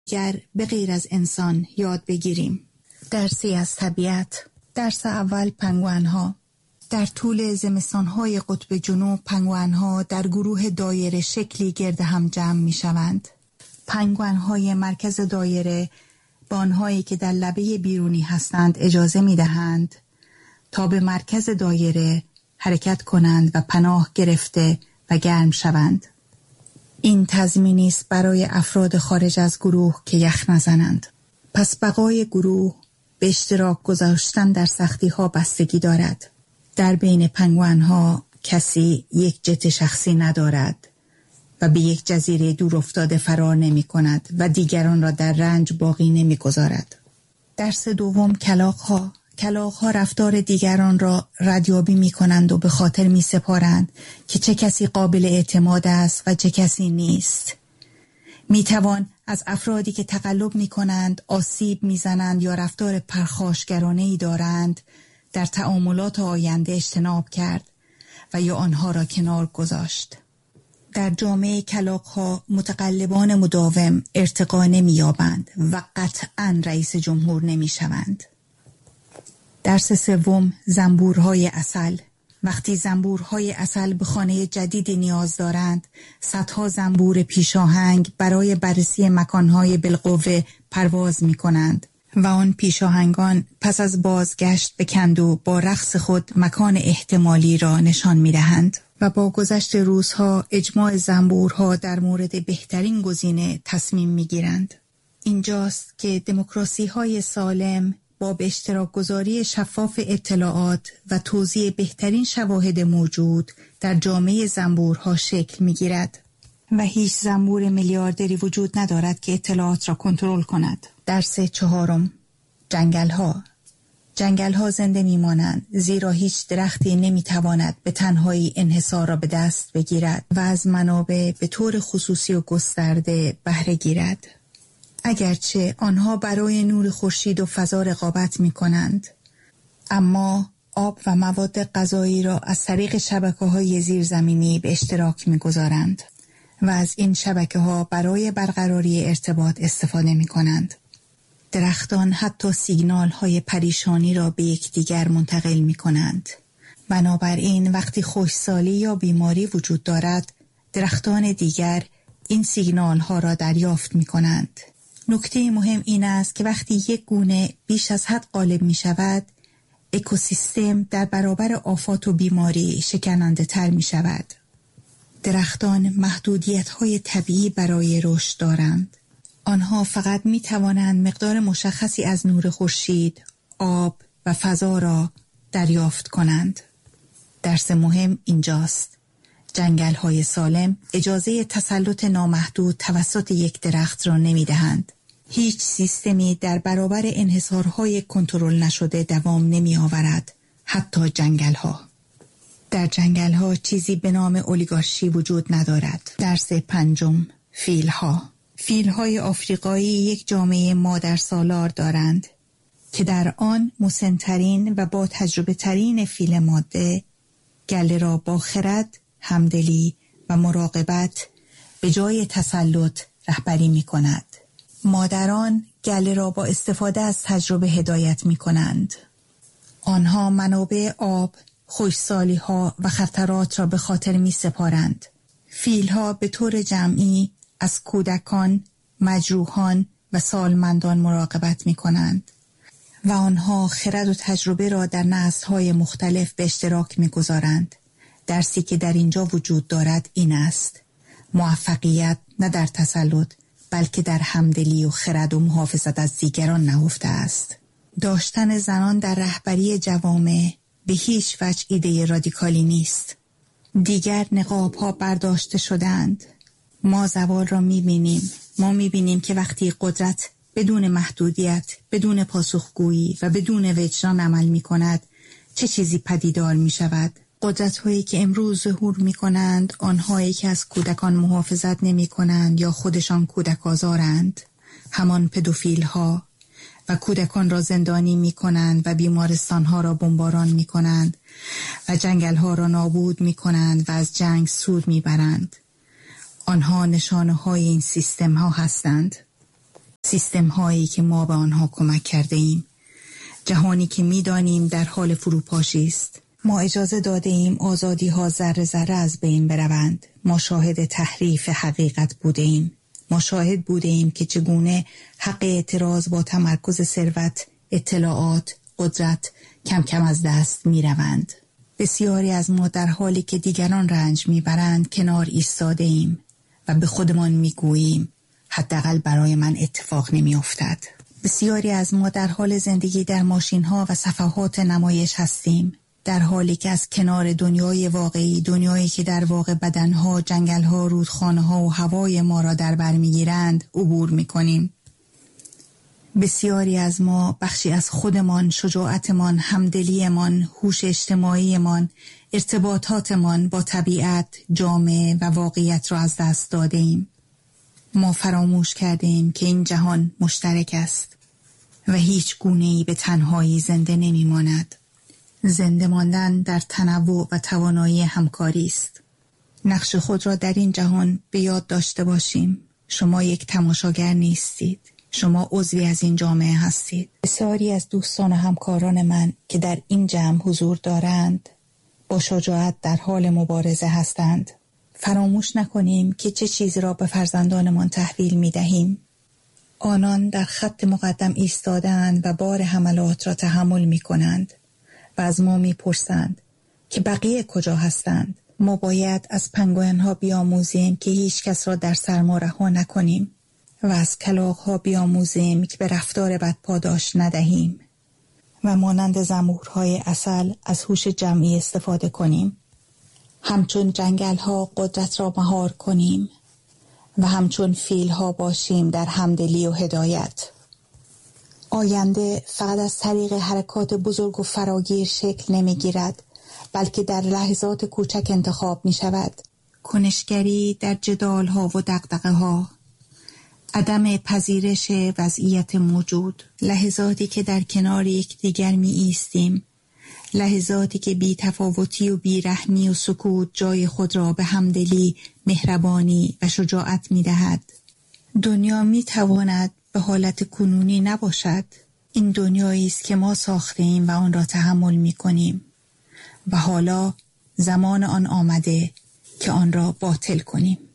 گر به غیر از انسان یاد بگیریم. درسی از طبیعت. درس اول، پنگوئن‌ها. در طول زمستان‌های قطب جنوب پنگوئن‌ها در گروه دایره شکلی گرد هم جمع می‌شوند. پنگوئن‌های مرکز دایره به آنهایی که در لبه بیرونی هستند اجازه می‌دهند تا به مرکز دایره حرکت کنند و پناه گرفته و گرم شوند. این تضمینی است برای افراد خارج از گروه که یخ نزنند. پس بقای گروه به اشتراک گذاشتن در سختی‌ها بستگی دارد. در بین پنگوئن‌ها کسی یک جت شخصی ندارد و به یک جزیره دور افتاده فرار نمی کند و دیگران را در رنج باقی نمی گذارد. درس دوم، کلاغ‌ها. کلاغ‌ها رفتار دیگران را ردیابی می کنند و به خاطر می سپارند که چه کسی قابل اعتماد است و چه کسی نیست. می توان از افرادی که تقلب می کنند، آسیب می زنند یا رفتار پرخاشگرانه‌ای دارند در تعاملات آینده اجتناب کرد و یا آنها را کنار گذاشت. در جامعه کلاغ‌ها متقلبان مداوم ارتقا نمی‌یابند و قطعاً رئیس جمهور نمی‌شوند. درس سوم، زنبورهای عسل. وقتی زنبورهای عسل به خانه جدیدی نیاز دارند، صدها زنبور پیشاهنگ برای بررسی مکانهای بالقوه پرواز می‌کنند و آن پیشاهنگان پس از بازگشت به کندو با رقص خود مکان احتمالی را نشان می‌دهند و با گذشت روزها اجماع زنبورها در مورد بهترین گزینه تصمیم می‌گیرند. اینجاست که دموکراسی‌های سالم با به اشتراک گذاری شفاف اطلاعات و توزیع بهترین شواهد موجود در جامعه زنبورها شکل می‌گیرد و هیچ زنبور میلیاردری وجود ندارد که اطلاعات را کنترل کند. درس چهارم، جنگل‌ها. جنگل‌ها زنده می‌مانند زیرا هیچ درختی نمی‌تواند به تنهایی انحصار را به دست بگیرد و از منابع به طور خصوصی و گسترده بهره گیرد. اگرچه آنها برای نور خورشید و فضا رقابت می‌کنند، اما آب و مواد غذایی را از طریق شبکه‌های زیرزمینی به اشتراک می‌گذارند و از این شبکه‌ها برای برقراری ارتباط استفاده می‌کنند. درختان حتی سیگنال‌های پریشانی را به یکدیگر منتقل می‌کنند. بنابراین وقتی خشکسالی یا بیماری وجود دارد، درختان دیگر این سیگنال‌ها را دریافت می‌کنند. نکته مهم این است که وقتی یک گونه بیش از حد غالب می‌شود، اکوسیستم در برابر آفات و بیماری شکننده‌تر می‌شود. درختان محدودیت‌های طبیعی برای رشد دارند. آنها فقط می‌توانند مقدار مشخصی از نور خورشید، آب و فضا را دریافت کنند. درس مهم اینجاست. جنگل‌های سالم اجازه تسلط نامحدود توسط یک درخت را نمی‌دهند. هیچ سیستمی در برابر انحصارهای کنترل نشده دوام نمی‌آورد، حتی جنگل‌ها. در جنگل‌ها چیزی به نام اولیگارشی وجود ندارد. درس پنجم، فیل‌ها. فیل‌های آفریقایی یک جامعه مادرسالار دارند که در آن مسن‌ترین و با تجربه ترین فیل ماده گله را با خرد، همدلی و مراقبت به جای تسلط رهبری می کند. مادران گله را با استفاده از تجربه هدایت می کنند. آنها منابع آب، خشکسالی‌ها و خطرات را به خاطر می سپارند. فیل‌ها به طور جمعی از کودکان، مجروحان و سالمندان مراقبت می کنند و آنها خرد و تجربه را در نسل‌های مختلف به اشتراک می گذارند. درسی که در اینجا وجود دارد این است: موفقیت نه در تسلط بلکه در همدلی و خرد و محافظت از دیگران نهفته است. داشتن زنان در رهبری جوامع به هیچ وجه ایده رادیکالی نیست. دیگر نقاب‌ها برداشته شدند. ما زوال را می‌بینیم. ما می‌بینیم که وقتی قدرت بدون محدودیت، بدون پاسخگویی و بدون وجدان عمل می‌کند، چه چیزی پدیدار می‌شود؟ قدرت‌هایی که امروز ظهور می‌کنند، آنهایی که از کودکان محافظت نمی‌کنند یا خودشان کودک آزارند، همان پدوفیل‌ها، و کودکان را زندانی می‌کنند و بیمارستان‌ها را بمباران می‌کنند و جنگل‌ها را نابود می‌کنند و از جنگ سود می‌برند. آنها نشانه‌های این سیستم‌ها هستند. سیستم هایی که ما به آنها کمک کرده ایم، جهانی که می دانیم در حال فروپاشی است. ما اجازه داده ایم آزادی ها ذره ذره از بین بروند. ما شاهد تحریف حقیقت بوده ایم. ما شاهد بوده ایم که چگونه حق اعتراض با تمرکز ثروت، اطلاعات، قدرت کم کم از دست می روند. بسیاری از ما در حالی که دیگران رنج می برند کنار ایستاده ایم و به خودمان می گوییم حداقل برای من اتفاق نمی افتد. بسیاری از ما در حال زندگی در ماشین ها و صفحات نمایش هستیم، در حالی که از کنار دنیای واقعی، دنیایی که در واقع بدنها، جنگلها، رودخانه‌ها و هوای ما را در بر می‌گیرند عبور می‌کنیم. بسیاری از ما بخشی از خودمان، شجاعتمان، همدلیمان، هوش اجتماعیمان، ارتباطاتمان با طبیعت، جامعه و واقعیت را از دست داده ایم. ما فراموش کرده ایم که این جهان مشترک است و هیچ گونه‌ای به تنهایی زنده نمی‌ماند. زنده ماندن در تنوع و توانایی همکاری است. نقش خود را در این جهان به یاد داشته باشیم. شما یک تماشاگر نیستید. شما عضوی از این جامعه هستید. بسیاری از دوستان و همکاران من که در این جمع حضور دارند با شجاعت در حال مبارزه هستند. فراموش نکنیم که چه چیزی را به فرزندانمان تحویل می دهیم. آنان در خط مقدم ایستادند و بار حملات را تحمل می کنند و از ما می پرسند که بقیه کجا هستند. ما باید از پنگوئن ها بیاموزیم که هیچ کس را در سرما رها نکنیم و از کلاغ ها بیاموزیم که به رفتار بد پاداش ندهیم و مانند زنبورهای عسل از هوش جمعی استفاده کنیم. همچون جنگل ها قدرت را مهار کنیم و همچون فیل ها باشیم در همدلی و هدایت. آینده فقط از طریق حرکات بزرگ و فراگیر شکل نمی گیرد، بلکه در لحظات کوچک انتخاب می شود. کنشگری در جدال ها و دغدغه ها، عدم پذیرش وضعیت موجود، لحظاتی که در کنار یکدیگر می ایستیم، لحظاتی که بی تفاوتی و بی رحمی و سکوت جای خود را به همدلی، مهربانی و شجاعت می دهد. دنیا می تواند به حالت کنونی نباشد. این دنیایی است که ما ساخته ایم و آن را تحمل می کنیم و حالا زمان آن آمده که آن را باطل کنیم.